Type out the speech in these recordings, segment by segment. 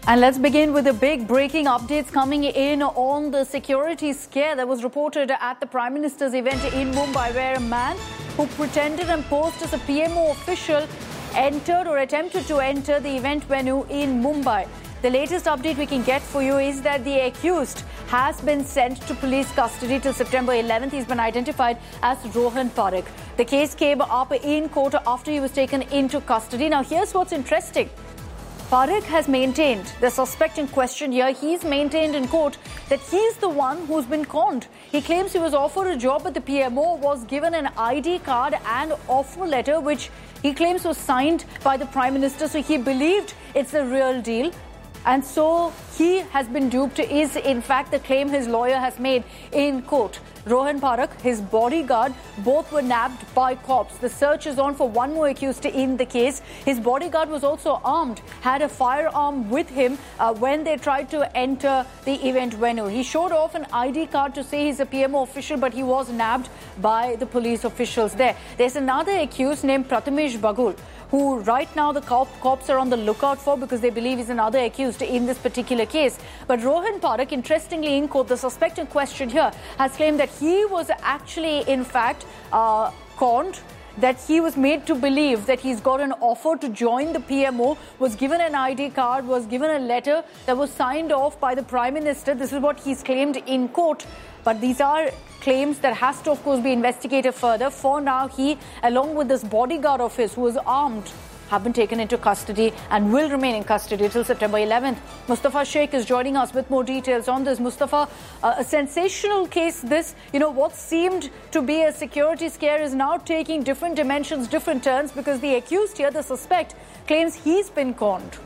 And let's begin with the big breaking updates coming in on the security scare that was reported at the Prime Minister's event in Mumbai, where a man who pretended and posed as a PMO official entered or attempted to enter the event venue in Mumbai. The latest update we can get for you is that the accused has been sent to police custody till September 11th. He's been identified as Rohan Parekh. The case came up in court after he was taken into custody. Now, here's what's interesting. Parekh has maintained, the suspect in question here, he's maintained in court that he's the one who's been conned. He claims he was offered a job at the PMO, was given an ID card and offer letter, which he claims was signed by the Prime Minister. So he believed it's the real deal. And so he has been duped, is in fact the claim his lawyer has made in court. Rohan Parekh, his bodyguard, both were nabbed by cops. The search is on for one more accused in the case. His bodyguard was also armed, had a firearm with him when they tried to enter the event venue. He showed off an ID card to say he's a PMO official, but he was nabbed by the police officials there. There's another accused named Prathamesh Bagul, who right now the cops are on the lookout for because they believe he's another accused in this particular case. But Rohan Parekh, interestingly in court, the suspect in question here, has claimed that he was actually, in fact, conned, that he was made to believe that he's got an offer to join the PMO, was given an ID card, was given a letter that was signed off by the Prime Minister. This is what he's claimed in court. But these are claims that has to, of course, be investigated further. For now, he, along with this bodyguard of his who was armed, have been taken into custody and will remain in custody till September 11th. Mustafa Sheikh is joining us with more details on this. Mustafa, a sensational case this. You know, what seemed to be a security scare is now taking different dimensions, different turns, because the accused here, the suspect, claims he's been conned.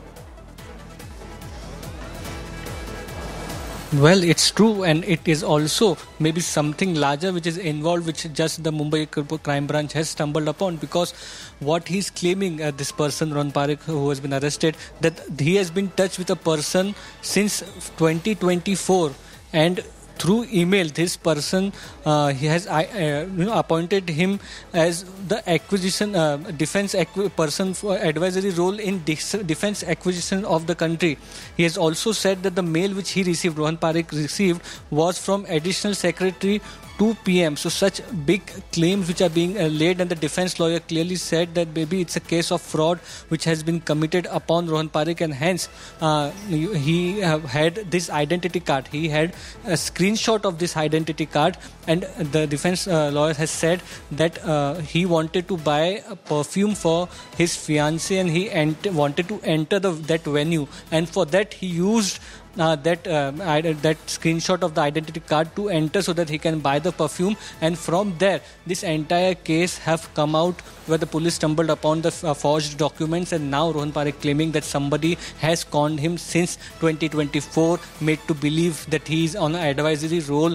Well, it's true, and it is also maybe something larger which is involved, which just the Mumbai crime branch has stumbled upon, because what he's claiming, this person, Rohan Parekh, who has been arrested, that he has been touched with a person since 2024, and through email, this person he has appointed him as the acquisition defense person for advisory role in defense acquisition of the country. He has also said that the mail which he received, Rohan Parekh received, was from Additional Secretary 2 p.m. So such big claims which are being laid, and the defense lawyer clearly said that maybe it's a case of fraud which has been committed upon Rohan Parekh, and hence he had this identity card. He had a screenshot of this identity card, and the defense lawyer has said that he wanted to buy a perfume for his fiancée, and he wanted to enter that venue, and for that he used that screenshot of the identity card to enter so that he can buy the perfume. And from there, this entire case have come out, where the police stumbled upon the forged documents, and now Rohan Parekh claiming that somebody has conned him since 2024, made to believe that he is on an advisory role